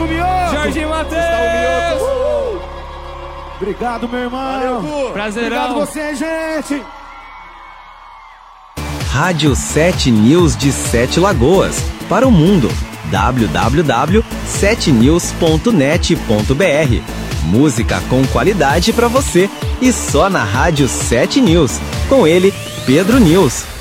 Mioto! Jorge Matheus! Obrigado, meu irmão! Valeu, Obrigado você, gente! Rádio 7 News de 7 Lagoas. Para o mundo. www.7news.net.br. Música com qualidade para você. E só na Rádio 7 News. Com ele, Pedro News.